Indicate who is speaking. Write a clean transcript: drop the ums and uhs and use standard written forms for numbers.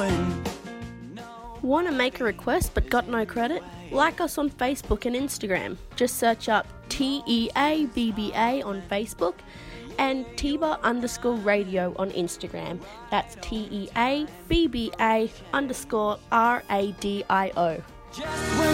Speaker 1: Want to make a request but got no credit? Like us on Facebook and Instagram. Just search up TEABBA on Facebook and Tiba_radio on Instagram. That's TEABBA_RADIO.